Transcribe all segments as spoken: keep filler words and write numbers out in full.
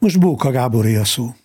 Most Bóka Gáboré a szó.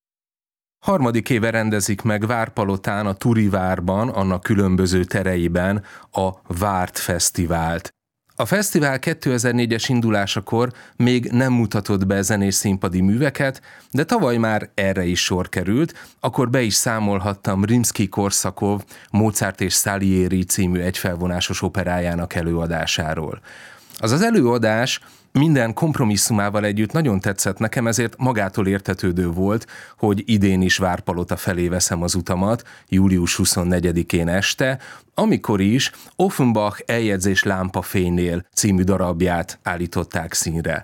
Harmadik éve rendezik meg Várpalotán, a Turivárban, annak különböző tereiben a Várt Fesztivált. A fesztivál kétezer-négyes indulásakor még nem mutatott be zenés színpadi műveket, de tavaly már erre is sor került, akkor be is számolhattam Rimszkij-Korsakov, Mozart és Salieri című egyfelvonásos operájának előadásáról. Az az előadás minden kompromisszumával együtt nagyon tetszett nekem, ezért magától értetődő volt, hogy idén is Várpalota felé veszem az utamat, július huszonnegyedikén este, amikor is Offenbach Eljegyzés lámpafénynél című darabját állították színre.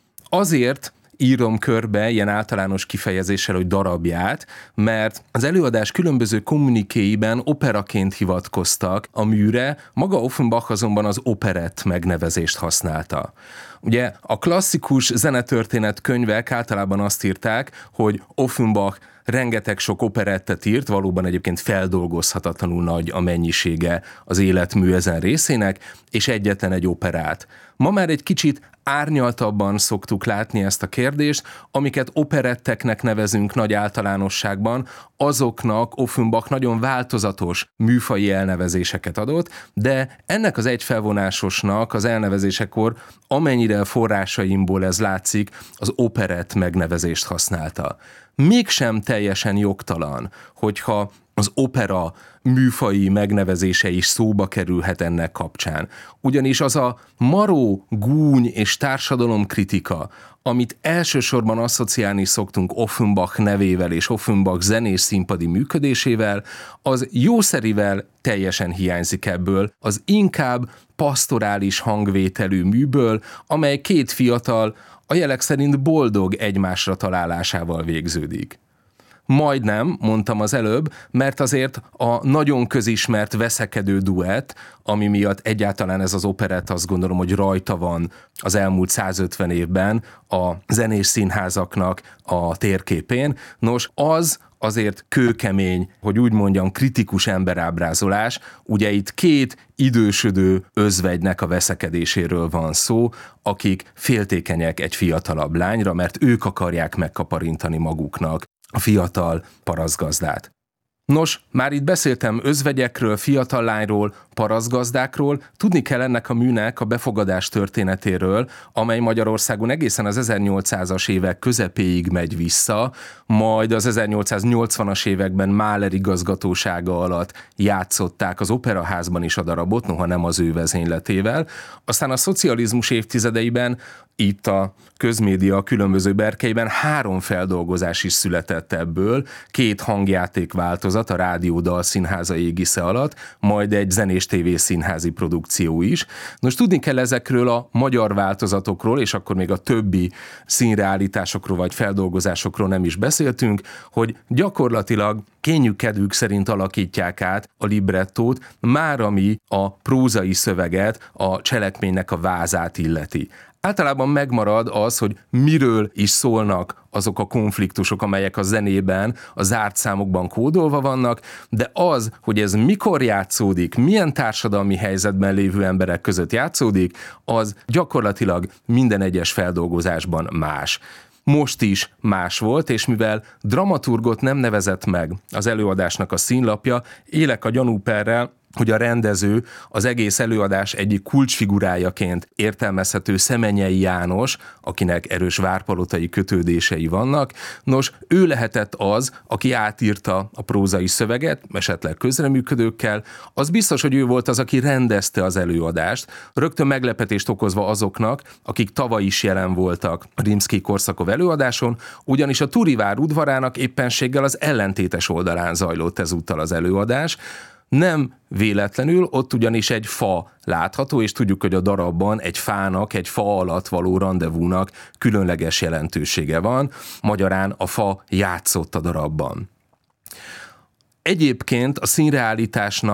Azért írom körbe ilyen általános kifejezéssel, hogy darabját, mert az előadás különböző kommunikéiben operaként hivatkoztak a műre, maga Offenbach azonban az operett megnevezést használta. Ugye a klasszikus zenetörténet könyvek általában azt írták, hogy Offenbach rengeteg sok operettet írt, valóban egyébként feldolgozhatatlanul nagy a mennyisége az életmű ezen részének, és egyetlen egy operát. Ma már egy kicsit árnyaltabban szoktuk látni ezt a kérdést, amiket operetteknek nevezünk nagy általánosságban, azoknak Offenbach nagyon változatos műfaji elnevezéseket adott, de ennek az egyfelvonásosnak az elnevezésekor, amennyire a forrásaimból ez látszik, az operett megnevezést használta. Mégsem teljesen jogtalan, hogyha az opera műfaji megnevezése is szóba kerülhet ennek kapcsán. Ugyanis az a maró gúny és társadalomkritika, amit elsősorban asszociálni szoktunk Offenbach nevével és Offenbach zenés színpadi működésével, az jószerivel teljesen hiányzik ebből, az inkább pasztorális hangvételű műből, amely két fiatal, a jelek szerint boldog egymásra találásával végződik. Majdnem, mondtam az előbb, mert azért a nagyon közismert veszekedő duett, ami miatt egyáltalán ez az operett, azt gondolom, hogy rajta van az elmúlt százötven évben a zenés színházaknak a térképén. Nos, az azért kőkemény, hogy úgy mondjam, kritikus emberábrázolás. Ugye itt két idősödő özvegynek a veszekedéséről van szó, akik féltékenyek egy fiatalabb lányra, mert ők akarják megkaparintani maguknak a fiatal parasztgazdát. Nos, már itt beszéltem özvegyekről, fiatal lányról, parasztgazdákról, tudni kell ennek a műnek a befogadás történetéről, amely Magyarországon egészen az ezernyolcszázas évek közepéig megy vissza, majd az ezernyolcszáznyolcvanas években Mahler igazgatósága alatt játszották az Operaházban is a darabot, noha nem az ő vezényletével. Aztán a szocializmus évtizedeiben itt a közmédia különböző berkeiben három feldolgozás is született ebből, két hangjáték változat a Rádió Dalszínháza égisze alatt, majd egy zenés tévészínházi produkció is. Nos, tudni kell ezekről a magyar változatokról, és akkor még a többi színreállításokról vagy feldolgozásokról nem is beszéltünk, hogy gyakorlatilag kényük kedvük szerint alakítják át a librettót, már ami a prózai szöveget, a cselekménynek a vázát illeti. Általában megmarad az, hogy miről is szólnak azok a konfliktusok, amelyek a zenében, a zárt számokban kódolva vannak, de az, hogy ez mikor játszódik, milyen társadalmi helyzetben lévő emberek között játszódik, az gyakorlatilag minden egyes feldolgozásban más. Most is más volt, és mivel dramaturgot nem nevezett meg az előadásnak a színlapja, élek a gyanúperrel, hogy a rendező az egész előadás egyik kulcsfigurájaként értelmezhető Szemenyei János, akinek erős várpalotai kötődései vannak. Nos, ő lehetett az, aki átírta a prózai szöveget, esetleg közreműködőkkel. Az biztos, hogy ő volt az, aki rendezte az előadást, rögtön meglepetést okozva azoknak, akik tavaly is jelen voltak a Rimszkij-Korsakov előadáson, ugyanis a Turivár udvarának éppenséggel az ellentétes oldalán zajlott ezúttal az előadás. Nem véletlenül, ott ugyanis egy fa látható, és tudjuk, hogy a darabban egy fának, egy fa alatt való randevúnak különleges jelentősége van, magyarán a fa játszott a darabban. Egyébként a színreállításnak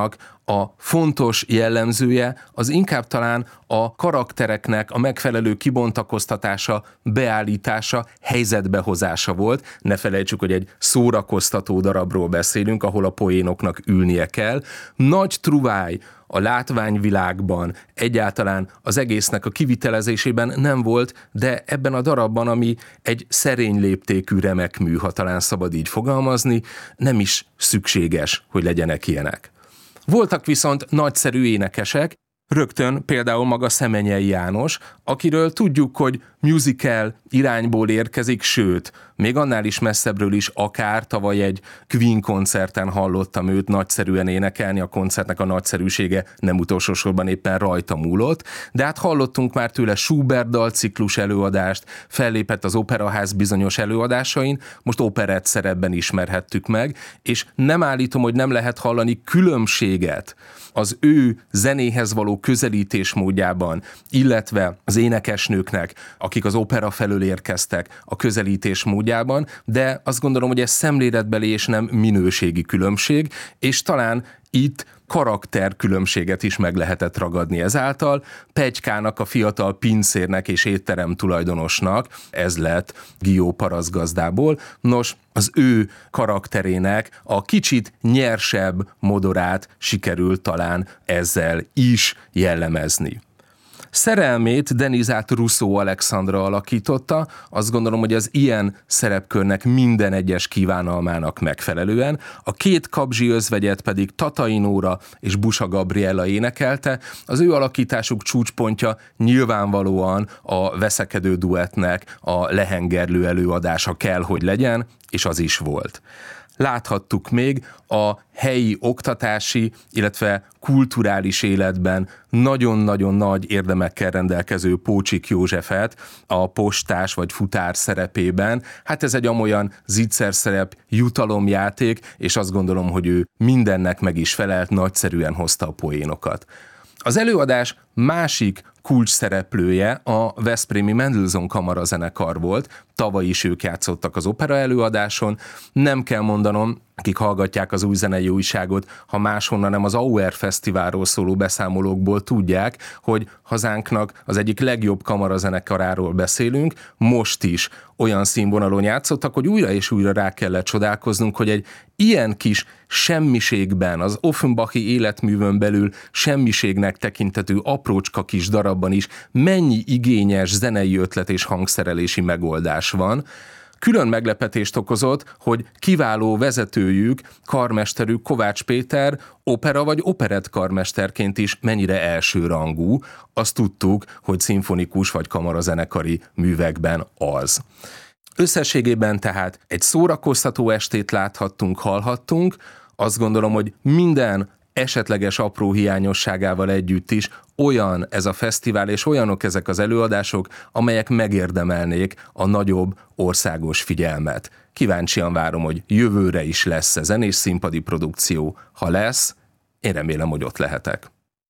A fontos jellemzője az inkább talán a karaktereknek a megfelelő kibontakoztatása, beállítása, helyzetbehozása volt. Ne felejtsük, hogy egy szórakoztató darabról beszélünk, ahol a poénoknak ülnie kell. Nagy truváj a látványvilágban, egyáltalán az egésznek a kivitelezésében nem volt, de ebben a darabban, ami egy szerény léptékű remek mű, ha talán szabad így fogalmazni, nem is szükséges, hogy legyenek ilyenek. Voltak viszont nagyszerű énekesek, rögtön például maga Szemenyei János, akiről tudjuk, hogy musical irányból érkezik, sőt, még annál is messzebbről is, akár tavaly egy Queen koncerten hallottam őt nagyszerűen énekelni, a koncertnek a nagyszerűsége nem utolsó sorban éppen rajta múlott, de hát hallottunk már tőle Schubert dalciklus előadást, fellépett az Operaház bizonyos előadásain, most operett szerepben ismerhettük meg, és nem állítom, hogy nem lehet hallani különbséget az ő zenéhez való közelítés módjában, illetve az énekesnőknek, akik az opera felől érkeztek, a közelítés módjában, de azt gondolom, hogy ez szemléletbeli és nem minőségi különbség, és talán itt karakterkülönbséget is meg lehetett ragadni ezáltal. Pegykának, a fiatal pincérnek és étterem tulajdonosnak, ez lett Guillaume parasztgazdából. Nos, az ő karakterének a kicsit nyersebb modorát sikerült talán ezzel is jellemezni. Szerelmét Denizát Russo Alexandra alakította, azt gondolom, hogy az ilyen szerepkörnek minden egyes kívánalmának megfelelően, a két kabzsi özvegyet pedig Tatai Nóra és Busa Gabriella énekelte, az ő alakításuk csúcspontja nyilvánvalóan a veszekedő duettnek a lehengerlő előadása kell, hogy legyen, és az is volt. Láthattuk még a helyi oktatási, illetve kulturális életben nagyon-nagyon nagy érdemekkel rendelkező Pócsik Józsefet a postás vagy futár szerepében. Hát ez egy amolyan zicser szerep, jutalomjáték, és azt gondolom, hogy ő mindennek meg is felelt, nagyszerűen hozta a poénokat. Az előadás másik kulcs szereplője a Veszprémi Mendelssohn Kamarazenekar volt, tavaly is ők játszottak az opera előadáson, nem kell mondanom, akik hallgatják az Új Zenei Újságot, ha máshonnan nem az Auer Fesztiválról szóló beszámolókból tudják, hogy hazánknak az egyik legjobb kamarazenekaráról beszélünk, most is olyan színvonalon játszottak, hogy újra és újra rá kellett csodálkoznunk, hogy egy ilyen kis semmiségben, az Offenbachi életművön belül semmiségnek tekintető aprócska kis darabban is mennyi igényes zenei ötlet és hangszerelési megoldás van. Külön meglepetést okozott, hogy kiváló vezetőjük, karmesterük Kovács Péter opera vagy operett karmesterként is mennyire elsőrangú. Azt tudtuk, hogy szimfonikus vagy kamarazenekari művekben az. Összességében tehát egy szórakoztató estét láthattunk, hallhattunk. Azt gondolom, hogy minden esetleges apró hiányosságával együtt is olyan ez a fesztivál, és olyanok ezek az előadások, amelyek megérdemelnék a nagyobb országos figyelmet. Kíváncsian várom, hogy jövőre is lesz-e zenés színpadi produkció. Ha lesz, én remélem, hogy ott lehetek.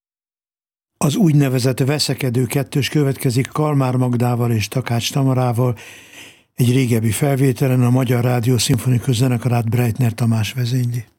Az úgynevezett veszekedő kettős következik Kalmár Magdával és Takács Tamarával, egy régebbi felvételen a Magyar Rádió Szimfonikus Zenekarát Breitner Tamás vezényli.